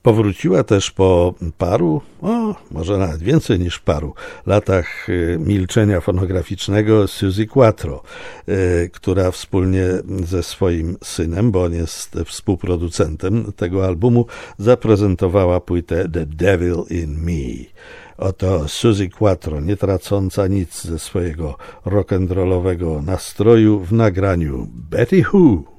Powróciła też po paru, może nawet więcej niż paru latach milczenia fonograficznego Suzi Quatro, która wspólnie ze swoim synem, bo on jest współproducentem tego albumu, zaprezentowała płytę The Devil in Me. Oto Suzi Quatro, nie tracąca nic ze swojego rock'n'rollowego nastroju w nagraniu Betty Who.